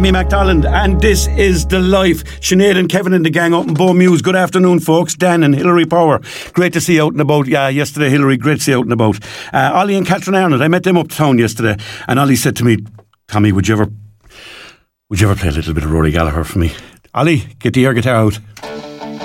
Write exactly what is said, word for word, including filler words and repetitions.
Amy McDonald, and this is The Life. Sinead and Kevin and the gang up in Bow Muse. Good afternoon, folks. Dan and Hilary Power. Great to see you out and about. Yeah, yesterday, Hilary, great to see you out and about. Uh, Ollie and Catherine Arnold, I met them uptown yesterday, and Ollie said to me, Tommy, would you ever, would you ever play a little bit of Rory Gallagher for me? Ollie, get the air guitar out.